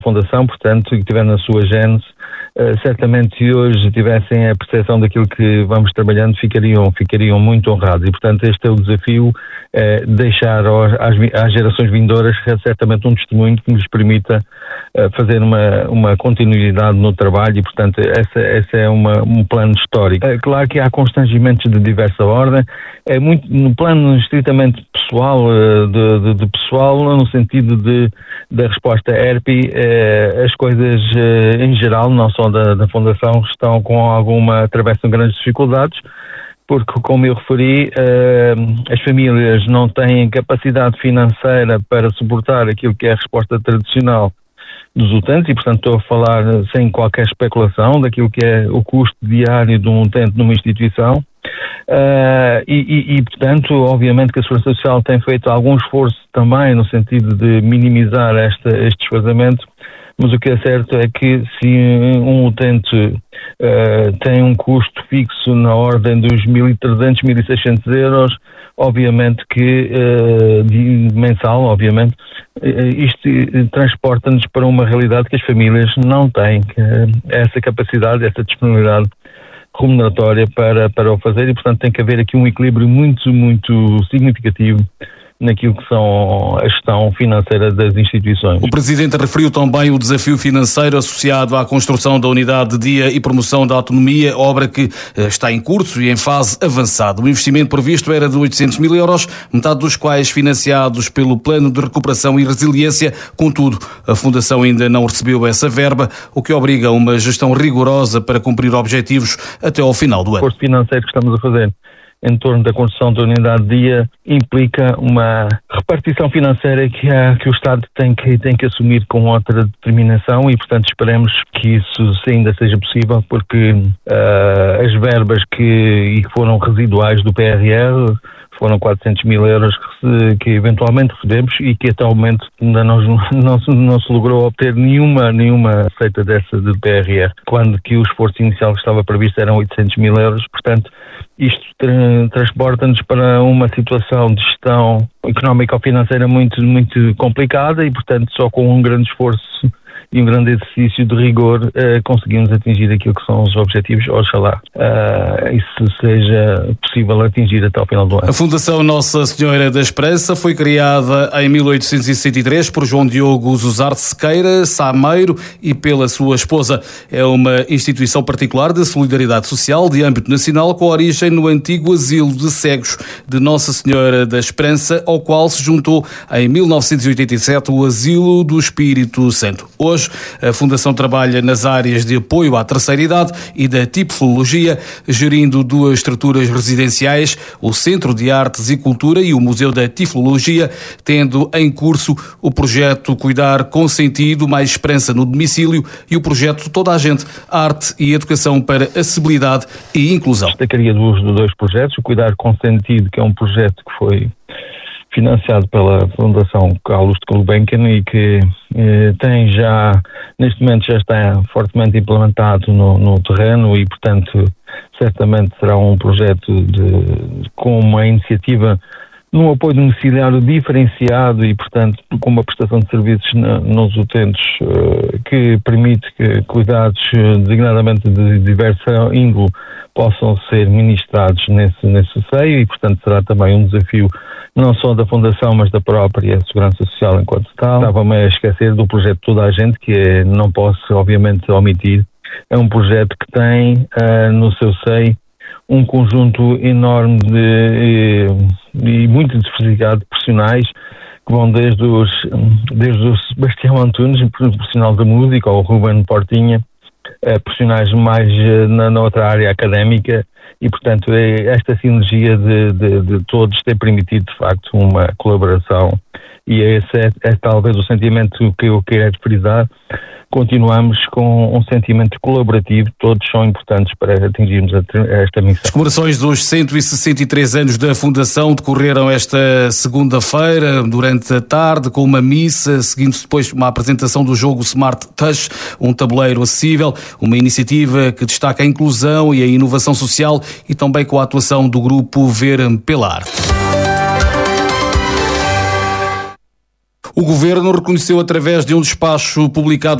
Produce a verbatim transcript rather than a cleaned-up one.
fundação, portanto, que tiver na sua gênese, uh, certamente se hoje tivessem a percepção daquilo que vamos trabalhando, ficariam, ficariam muito honrados. E, portanto, este é o desafio, uh, deixar aos, às, às gerações vindouras certamente um testemunho que nos permita uh, fazer uma, uma continuidade no trabalho e, portanto, essa, essa é uma, um plano histórico. É claro que há constrangimentos de diversa ordem, é muito no plano estritamente pessoal, uh, de, de, de pessoal, no sentido de da resposta E R P I, eh, as coisas eh, em geral, não só da, da Fundação, estão com alguma, atravessam grandes dificuldades, porque, como eu referi, eh, as famílias não têm capacidade financeira para suportar aquilo que é a resposta tradicional dos utentes e, portanto, estou a falar sem qualquer especulação daquilo que é o custo diário de um utente numa instituição. Uh, e, e, e, portanto, obviamente que a Segurança Social tem feito algum esforço também no sentido de minimizar esta, este desfazamento, mas o que é certo é que se um utente uh, tem um custo fixo na ordem dos mil e trezentos, mil e seiscentos euros, obviamente que, uh, de, mensal, obviamente, uh, isto transporta-nos para uma realidade que as famílias não têm, que, uh, essa capacidade, essa disponibilidade remuneratória para, para o fazer e, portanto, tem que haver aqui um equilíbrio muito, muito significativo naquilo que são a gestão financeira das instituições. O Presidente referiu também o desafio financeiro associado à construção da Unidade de Dia e Promoção da Autonomia, obra que está em curso e em fase avançada. O investimento previsto era de oitocentos mil euros, metade dos quais financiados pelo Plano de Recuperação e Resiliência. Contudo, a Fundação ainda não recebeu essa verba, o que obriga a uma gestão rigorosa para cumprir objetivos até ao final do ano. O esforço financeiro que estamos a fazer em torno da construção da unidade de dia implica uma repartição financeira que, há, que o Estado tem que, tem que assumir com outra determinação e, portanto, esperemos que isso ainda seja possível, porque uh, as verbas que, e que foram residuais do P R R foram quatrocentos mil euros que, que eventualmente recebemos e que até o momento ainda não, não, não se logrou obter nenhuma, nenhuma receita dessa do P R R, quando que o esforço inicial que estava previsto eram oitocentos mil euros, portanto, isto tra- transporta-nos para uma situação de gestão económica ou financeira muito, muito complicada e, portanto, só com um grande esforço e um grande exercício de rigor eh, conseguimos atingir aquilo que são os objetivos, oxalá uh, isso seja possível atingir até ao final do ano. A Fundação Nossa Senhora da Esperança foi criada em mil oitocentos e sessenta e três por João Diogo Zuzarte Sequeira Sameiro e pela sua esposa. É uma instituição particular de solidariedade social de âmbito nacional com origem no antigo asilo de cegos de Nossa Senhora da Esperança, ao qual se juntou em mil novecentos e oitenta e sete o Asilo do Espírito Santo. Hoje, a Fundação trabalha nas áreas de apoio à terceira idade e da tipologia, gerindo duas estruturas residenciais, o Centro de Artes e Cultura e o Museu da Tiflologia, tendo em curso o projeto Cuidar com Sentido, mais Esperança no Domicílio e o projeto Toda a Gente, Arte e Educação para Acessibilidade e Inclusão. Destacaria dos dois projetos, o Cuidar com Sentido, que é um projeto que foi financiado pela Fundação Carlos de Gulbenkian e que eh, tem já, neste momento já está fortemente implementado no, no terreno e, portanto, certamente será um projeto de, com uma iniciativa num apoio domiciliário diferenciado e, portanto, com uma prestação de serviços na, nos utentes eh, que permite que cuidados, designadamente de diversa índole, possam ser ministrados nesse, nesse seio e, portanto, será também um desafio não só da Fundação, mas da própria Segurança Social enquanto tal. Estava-me a esquecer do projeto Toda a Gente, que é, não posso, obviamente, omitir. É um projeto que tem uh, no seu seio um conjunto enorme de, e, e muito diversificado de profissionais que vão desde, os, desde o Sebastião Antunes, profissional da música, ou o Ruben Portinha, uh, profissionais mais uh, na, na outra área académica. E, portanto, esta sinergia de, de, de todos tem permitido, de facto, uma colaboração. E esse é, é talvez o sentimento que eu quero frisar. Continuamos com um sentimento colaborativo, todos são importantes para atingirmos esta missão. As comemorações dos cento e sessenta e três anos da Fundação decorreram esta segunda-feira, durante a tarde, com uma missa, seguindo-se depois uma apresentação do jogo Smart Touch, um tabuleiro acessível, uma iniciativa que destaca a inclusão e a inovação social e também com a atuação do grupo Ver pela Arte. O Governo reconheceu através de um despacho publicado